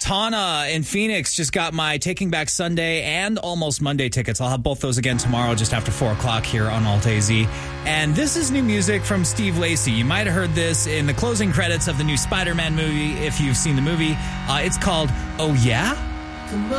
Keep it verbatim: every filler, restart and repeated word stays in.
Tana in Phoenix just got my Taking Back Sunday and Almost Monday tickets. I'll have both those again tomorrow just after four o'clock here on Alt A Z. And this is new music from Steve Lacy. You might have heard this in the closing credits of the new Spider-Man movie if you've seen the movie. Uh, it's called Oh Yeah?